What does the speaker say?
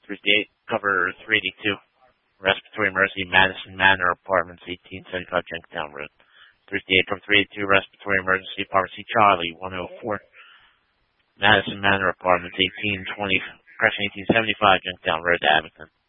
38, cover 382. Respiratory emergency, Madison Manor Apartments, 1875 Jenkintown Road. 38 from 382, respiratory emergency, Pharmacy Charlie, 104. Madison Manor Apartments, 1820, correction, 1875 Jenkintown Road, Abington.